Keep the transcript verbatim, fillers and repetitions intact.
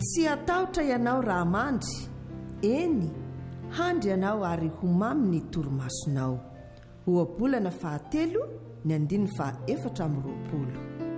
tsy atahotra ianao raha mandry, eny handry ianao ary homamy ny torimasonao. Oabolana fahatelo ny andiny fa efatra amin'ny roapolo.